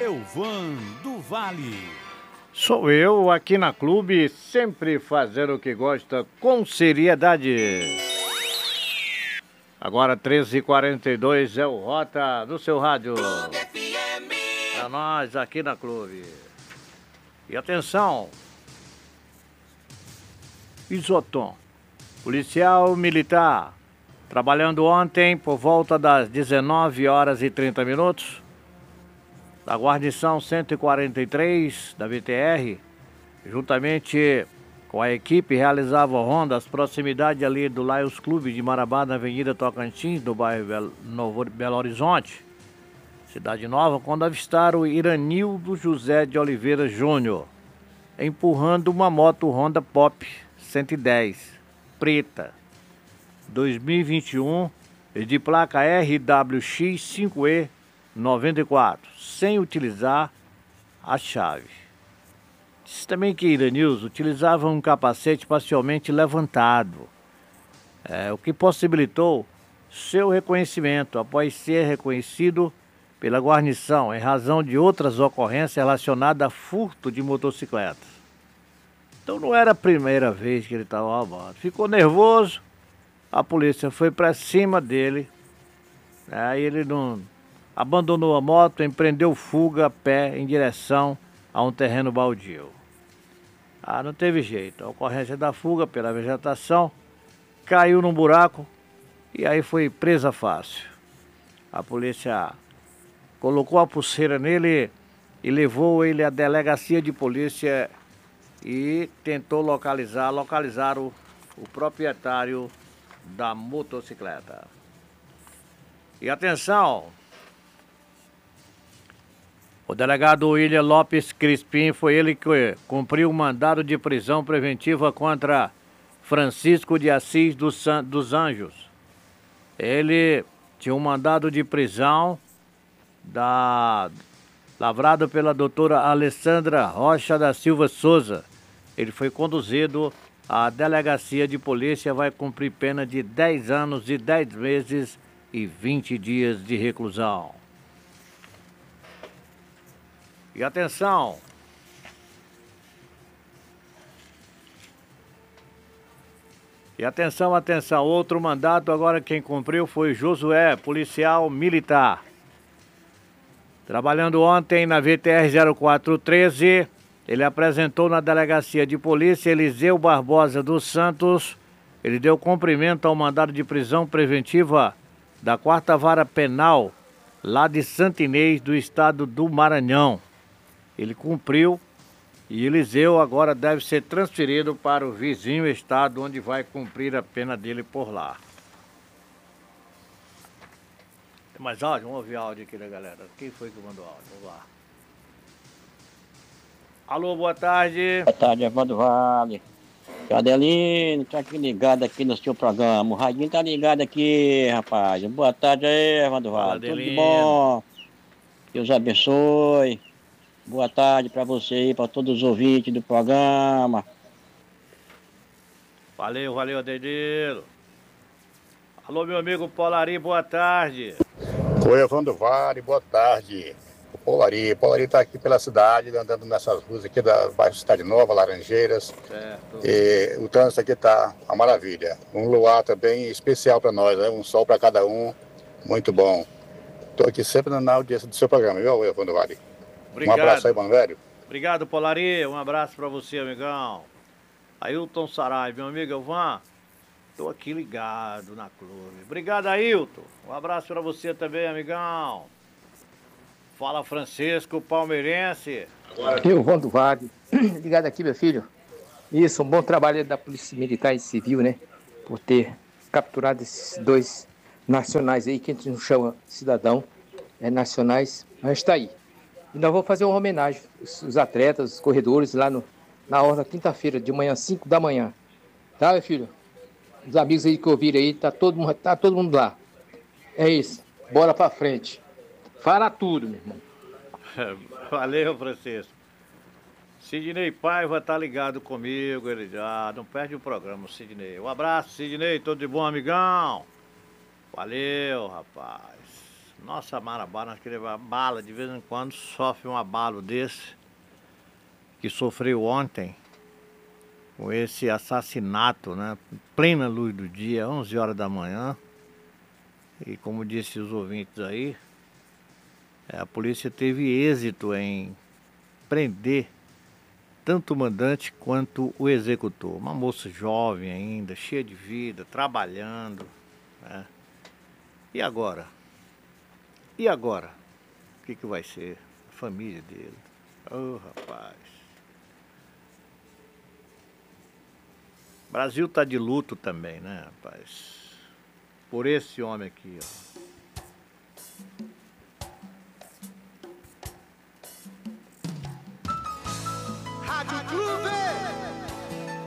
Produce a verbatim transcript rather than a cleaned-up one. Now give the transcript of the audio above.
Elvan do Vale. Sou eu aqui na Clube, sempre fazer o que gosta com seriedade. Agora treze e quarenta e dois é o Rota do seu rádio. É nós aqui na Clube. E atenção, Isotom, policial militar, trabalhando ontem por volta das dezenove horas e trinta minutos, da guarnição cento e quarenta e três da V T R, juntamente com a equipe, realizava ronda às proximidades ali do Lions Clube de Marabá, na Avenida Tocantins, do bairro Belo, Novo, Belo Horizonte, Cidade Nova, quando avistaram o Iranildo José de Oliveira Júnior, empurrando uma moto Honda Pop cento e dez, preta, dois mil e vinte e um, de placa R W X cinco E noventa e quatro, sem utilizar a chave. Diz também que Iranilson utilizava um capacete parcialmente levantado, é, o que possibilitou seu reconhecimento após ser reconhecido pela guarnição em razão de outras ocorrências relacionadas a furto de motocicletas. Então não era a primeira vez que ele estava roubando. Ficou nervoso, a polícia foi para cima dele, aí ele não abandonou a moto, empreendeu fuga a pé em direção a um terreno baldio. Ah, não teve jeito. A ocorrência da fuga pela vegetação, caiu num buraco e aí foi presa fácil. A polícia colocou a pulseira nele e levou ele à delegacia de polícia e tentou localizar, localizar o, o proprietário da motocicleta. E atenção! O delegado William Lopes Crispim foi ele que cumpriu o mandado de prisão preventiva contra Francisco de Assis dos, dos Anjos. Ele tinha um mandado de prisão da, lavrado pela doutora Alessandra Rocha da Silva Souza. Ele foi conduzido à delegacia de polícia, vai cumprir pena de dez anos e dez meses e vinte dias de reclusão. E atenção! E atenção, atenção, outro mandato agora quem cumpriu foi Josué, policial militar. Trabalhando ontem na V T R zero quatro treze, ele apresentou na delegacia de polícia Eliseu Barbosa dos Santos. Ele deu cumprimento ao mandado de prisão preventiva da quarta Vara Penal, lá de Santo Inês, do estado do Maranhão. Ele cumpriu e Eliseu agora deve ser transferido para o vizinho estado, onde vai cumprir a pena dele por lá. Tem mais áudio? Vamos ouvir áudio aqui da galera. Quem foi que mandou áudio? Vamos lá. Alô, boa tarde. Boa tarde, Evandro Vale. Adelino, tá aqui ligado aqui no seu programa. O Radinho tá ligado aqui, rapaz. Boa tarde aí, Evandro Vale. Tudo de bom? Deus abençoe. Boa tarde para você e para todos os ouvintes do programa. Valeu, valeu, Adelino. Alô, meu amigo Polari, boa tarde. Oi, Evandro Vale, boa tarde. O Polari, Polari tá aqui pela cidade, andando nessas ruas aqui da bairro Cidade Nova, Laranjeiras. Certo. E o trânsito aqui tá uma maravilha. Um luar também especial para nós, né? Um sol para cada um, muito bom. Tô aqui sempre na audiência do seu programa, viu, Evandro Vale? Obrigado. Um abraço aí, mano velho. Obrigado, Polari. Um abraço pra você, amigão. Ailton Sarai, meu amigo Elvan. Tô aqui ligado na Clube. Obrigado, Ailton. Um abraço pra você também, amigão. Fala, Francisco, palmeirense. Elvan do Vale. Ligado aqui, meu filho. Isso, um bom trabalho da Polícia Militar e Civil, né? Por ter capturado esses dois nacionais aí, que a gente não chama cidadão, é nacionais, mas está aí. E nós vamos fazer uma homenagem aos atletas, os corredores, lá no, na hora, quinta-feira, de manhã, cinco da manhã. Tá, meu filho? Os amigos aí que ouviram aí, tá todo, mundo, tá todo mundo lá. É isso. Bora pra frente. Fala tudo, meu irmão. Valeu, Francisco. Sidney Paiva tá ligado comigo, ele já não perde o programa, Sidney. Um abraço, Sidney, tudo de bom, amigão? Valeu, rapaz. Nossa, Marabá, nós queremos bala, de vez em quando sofre um abalo desse, que sofreu ontem, com esse assassinato, né? Plena luz do dia, onze horas da manhã. E como disse os ouvintes aí, a polícia teve êxito em prender tanto o mandante quanto o executor. Uma moça jovem ainda, cheia de vida, trabalhando, né? E agora? E agora? O que que vai ser? A família dele. Oh, rapaz. O Brasil tá de luto também, né, rapaz? Por esse homem aqui, ó. Rádio Clube!